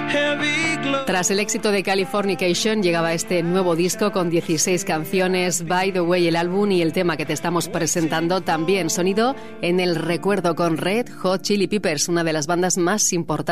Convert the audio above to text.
Tras el éxito de Californication, llegaba este nuevo disco con 16 canciones. By the Way, el álbum y el tema que te estamos presentando, también sonido en el recuerdo con Red Hot Chili Peppers, una de las bandas más importantes